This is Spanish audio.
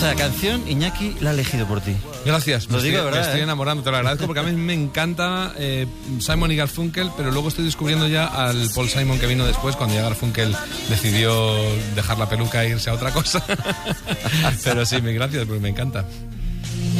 Esta canción, Iñaki, la ha elegido por ti. Gracias, Lo digo, ¿verdad? Me estoy enamorando, te lo agradezco, porque a mí me encanta Simon y Garfunkel, pero luego estoy descubriendo ya al Paul Simon que vino después, cuando ya Garfunkel decidió dejar la peluca e irse a otra cosa. Pero sí, gracias, porque me encanta.